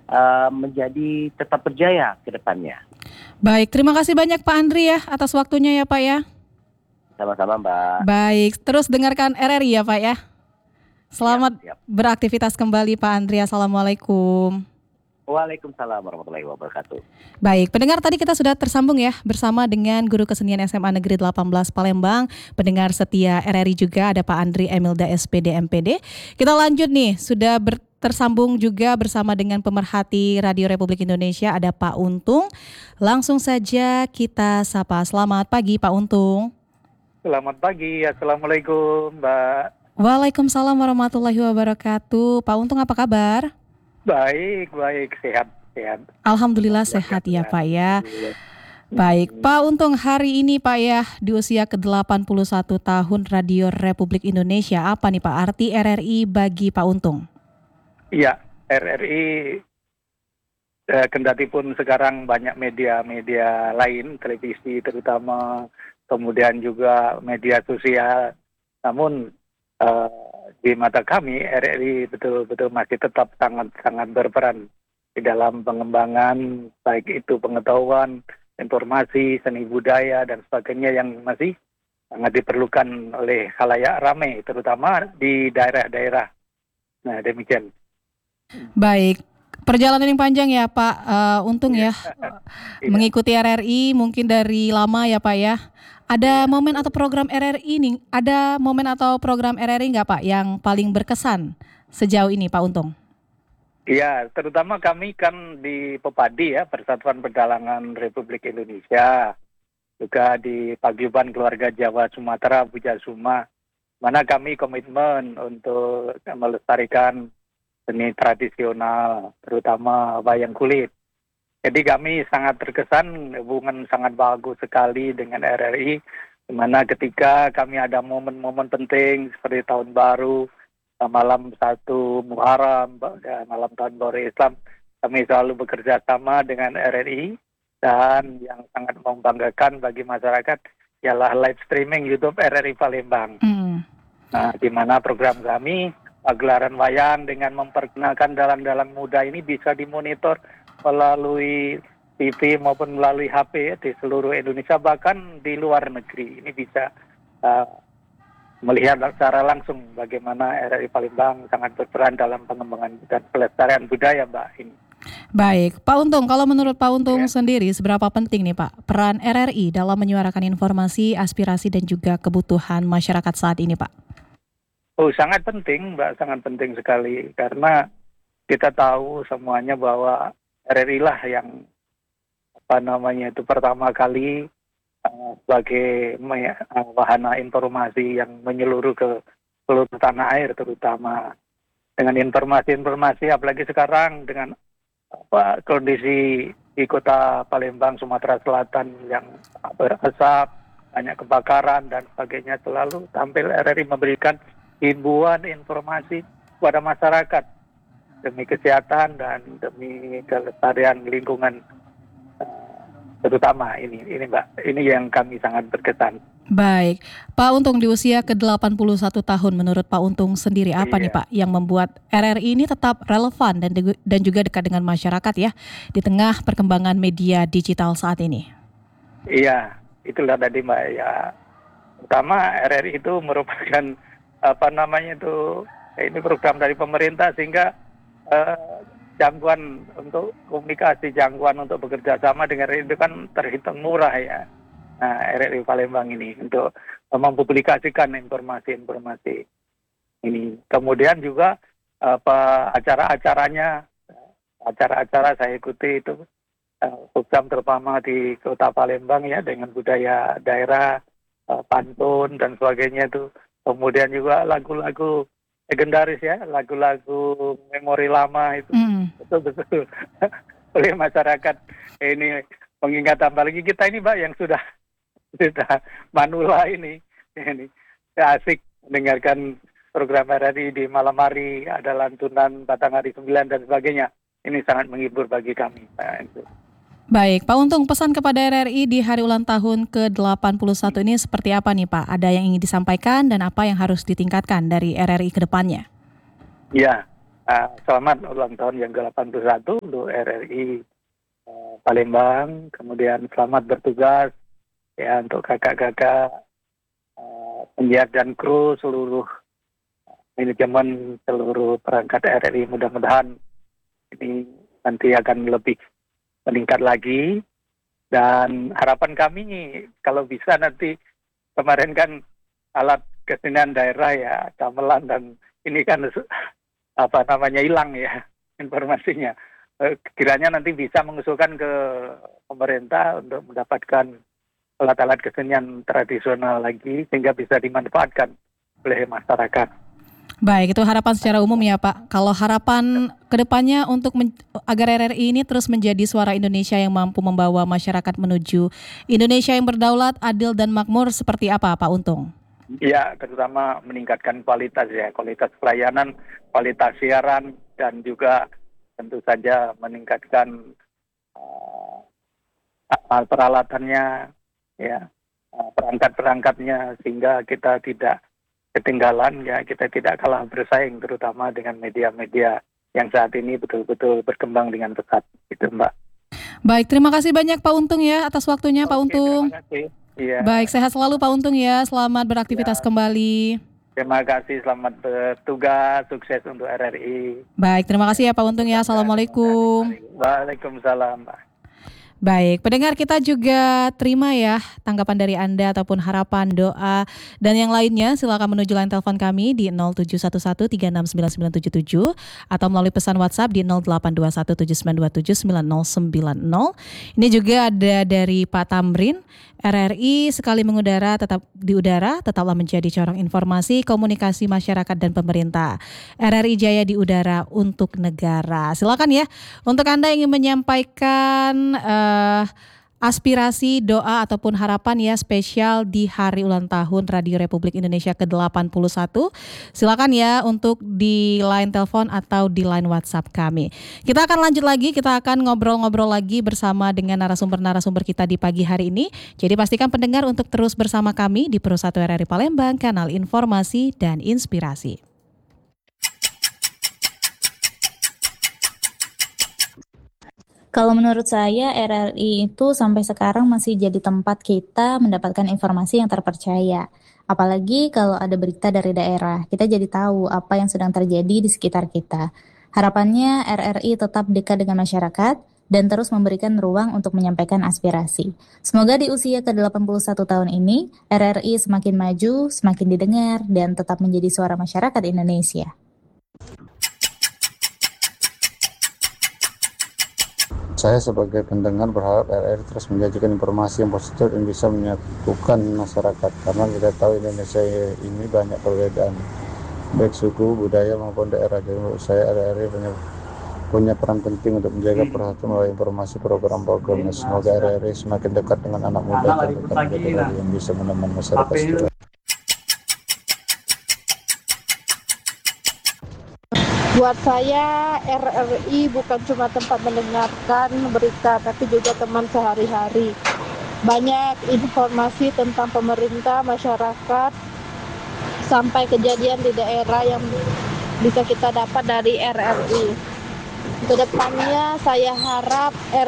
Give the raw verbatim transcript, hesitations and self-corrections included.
uh, menjadi tetap berjaya ke depannya. Baik, terima kasih banyak Pak Andri ya atas waktunya ya Pak ya. Sama-sama Mbak. Baik, terus dengarkan R R I ya Pak ya. Selamat Siap, siap. beraktivitas kembali Pak Andri. Assalamualaikum. Waalaikumsalam warahmatullahi wabarakatuh. Baik, pendengar tadi kita sudah tersambung ya bersama dengan Guru Kesenian S M A Negeri delapan belas Palembang. Pendengar setia R R I juga ada Pak Andri Emilda S P D M P D. Kita lanjut nih, sudah ber- tersambung juga bersama dengan pemerhati Radio Republik Indonesia ada Pak Untung. Langsung saja kita sapa. Selamat pagi Pak Untung. Selamat pagi, Assalamualaikum Mbak. Waalaikumsalam warahmatullahi wabarakatuh. Pak Untung apa kabar? Baik, baik, sehat, sehat. Alhamdulillah sehat ya Pak ya. Baik, Pak Untung hari ini Pak ya di usia ke delapan puluh satu tahun Radio Republik Indonesia, apa nih Pak arti R R I bagi Pak Untung? Iya, R R I eh, kendati pun sekarang banyak media-media lain, televisi terutama, kemudian juga media sosial, namun eh, di mata kami R R I betul-betul masih tetap sangat-sangat berperan di dalam pengembangan baik itu pengetahuan, informasi, seni budaya dan sebagainya yang masih sangat diperlukan oleh khalayak ramai terutama di daerah-daerah. Nah, demikian. Baik, perjalanan yang panjang ya Pak uh, Untung ya mengikuti R R I mungkin dari lama ya Pak ya. Ada momen atau program R R I nih, ada momen atau program R R I nggak Pak yang paling berkesan sejauh ini Pak Untung? Iya, terutama kami kan di Pepadi ya, Persatuan Pedalangan Republik Indonesia, juga di Paguyuban Keluarga Jawa Sumatera, Bujasuma, mana kami komitmen untuk melestarikan seni tradisional, terutama wayang kulit. Jadi kami sangat terkesan, hubungan sangat bagus sekali dengan R R I, di mana ketika kami ada momen-momen penting seperti tahun baru, malam satu Muharram, dan malam tahun baru Islam, kami selalu bekerja sama dengan R R I, dan yang sangat membanggakan bagi masyarakat ialah live streaming YouTube R R I Palembang. Mm. Nah, di mana program kami, pagelaran wayang dengan memperkenalkan dalang-dalang muda ini bisa dimonitor melalui T V maupun melalui H P di seluruh Indonesia, bahkan di luar negeri. Ini bisa uh, melihat secara langsung bagaimana R R I Palembang sangat berperan dalam pengembangan dan pelestarian budaya, Mbak. Ini. Baik, Pak Untung, kalau menurut Pak Untung ya. sendiri, seberapa penting nih Pak peran R R I dalam menyuarakan informasi, aspirasi dan juga kebutuhan masyarakat saat ini, Pak? Oh, sangat penting, Mbak, sangat penting sekali. Karena kita tahu semuanya bahwa R R I lah yang apa namanya itu pertama kali uh, sebagai uh, wahana informasi yang menyeluruh ke seluruh tanah air, terutama dengan informasi-informasi, apalagi sekarang dengan apa kondisi di kota Palembang, Sumatera Selatan yang berasap, banyak kebakaran dan sebagainya, selalu tampil R R I memberikan himbauan informasi kepada masyarakat demi kesehatan dan demi kelestarian lingkungan, uh, terutama ini, ini Mbak, ini yang kami sangat berkesan. Baik, Pak Untung di usia ke delapan puluh satu tahun, menurut Pak Untung sendiri apa iya. nih Pak yang membuat R R I ini tetap relevan dan dan juga dekat dengan masyarakat ya di tengah perkembangan media digital saat ini? Iya, itulah tadi Mbak ya. Pertama R R I itu merupakan apa namanya itu ini program dari pemerintah sehingga Uh, jangkauan untuk komunikasi, jangkauan untuk bekerja sama dengan R R I itu kan terhitung murah ya. Nah, R R I Palembang ini untuk mempublikasikan informasi-informasi ini. Kemudian juga apa acara-acaranya, acara-acara saya ikuti itu uh, program terutama di Kota Palembang ya dengan budaya daerah, uh, pantun dan sebagainya itu. Kemudian juga lagu-lagu legendaris ya, lagu-lagu memori lama itu mm. betul-betul oleh masyarakat ini mengingat, apalagi kita ini Mbak yang sudah sudah manula ini ini asik mendengarkan program R R I di malam hari, ada lantunan Batang Hari sembilan dan sebagainya. Ini sangat menghibur bagi kami. Nah, itu. Baik, Pak Untung, pesan kepada R R I di hari ulang tahun ke delapan puluh satu ini seperti apa nih Pak? Ada yang ingin disampaikan dan apa yang harus ditingkatkan dari R R I ke depannya? Ya, uh, selamat ulang tahun yang ke delapan puluh satu untuk R R I uh, Palembang. Kemudian selamat bertugas ya untuk kakak-kakak uh, penyiar dan kru seluruh manajemen seluruh perangkat R R I. Mudah-mudahan ini nanti akan lebih meningkat lagi. Dan harapan kami kalau bisa nanti, kemarin kan alat kesenian daerah ya gamelan, dan ini kan apa namanya hilang ya informasinya. Eh, kiranya nanti bisa mengusulkan ke pemerintah untuk mendapatkan alat-alat kesenian tradisional lagi sehingga bisa dimanfaatkan oleh masyarakat. Baik, itu harapan secara umum ya Pak. Kalau harapan kedepannya untuk men- agar R R I ini terus menjadi suara Indonesia yang mampu membawa masyarakat menuju Indonesia yang berdaulat, adil dan makmur seperti apa Pak Untung? Ya, terutama meningkatkan kualitas ya, kualitas pelayanan, kualitas siaran, dan juga tentu saja meningkatkan uh, alat peralatannya, ya, uh, perangkat-perangkatnya, sehingga kita tidak ketinggalan, ya, kita tidak kalah bersaing, terutama dengan media-media yang saat ini betul-betul berkembang dengan pesat, itu Mbak. Baik, terima kasih banyak Pak Untung ya atas waktunya Pak Oke, Untung. terima kasih. Ya. Baik, sehat selalu Pak Untung ya. Selamat beraktivitas Ya. kembali. Terima kasih, selamat bertugas, sukses untuk R R I. Baik, terima kasih ya Pak Untung ya. Assalamualaikum. Waalaikumsalam, Mbak. Baik, pendengar, kita juga terima ya tanggapan dari Anda ataupun harapan, doa, dan yang lainnya. Silakan menuju line telepon kami di nol tujuh satu satu tiga enam sembilan sembilan tujuh tujuh atau melalui pesan WhatsApp di nol delapan dua satu tujuh sembilan dua tujuh sembilan nol sembilan nol. Ini juga ada dari Pak Tamrin. R R I sekali mengudara tetap di udara, tetaplah menjadi corong informasi, komunikasi masyarakat dan pemerintah. R R I Jaya di udara untuk negara. Silakan ya untuk Anda yang ingin menyampaikan uh, aspirasi, doa ataupun harapan ya spesial di hari ulang tahun Radio Republik Indonesia ke delapan puluh satu. Silakan ya untuk di line telepon atau di line WhatsApp kami. Kita akan lanjut lagi, kita akan ngobrol-ngobrol lagi bersama dengan narasumber-narasumber kita di pagi hari ini. Jadi pastikan pendengar untuk terus bersama kami di Pro satu R R I Palembang, kanal informasi dan inspirasi. Kalau menurut saya R R I itu sampai sekarang masih jadi tempat kita mendapatkan informasi yang terpercaya. Apalagi kalau ada berita dari daerah, kita jadi tahu apa yang sedang terjadi di sekitar kita. Harapannya R R I tetap dekat dengan masyarakat dan terus memberikan ruang untuk menyampaikan aspirasi. Semoga di usia ke delapan puluh satu tahun ini, R R I semakin maju, semakin didengar, dan tetap menjadi suara masyarakat Indonesia. Saya sebagai pendengar berharap R R I terus menyajikan informasi yang positif dan bisa menyatukan masyarakat, karena kita tahu Indonesia ini banyak perbedaan baik suku, budaya maupun daerah. Jadi menurut saya R R I punya, punya peran penting untuk menjaga perhatian melalui informasi program-programnya. Semoga R R I semakin dekat dengan anak muda dan tetap menjadi radio yang bisa menemani masyarakat sekitar. Buat saya R R I bukan cuma tempat mendengarkan berita, tapi juga teman sehari-hari. Banyak informasi tentang pemerintah, masyarakat, sampai kejadian di daerah yang bisa kita dapat dari R R I. Kedepannya saya harap R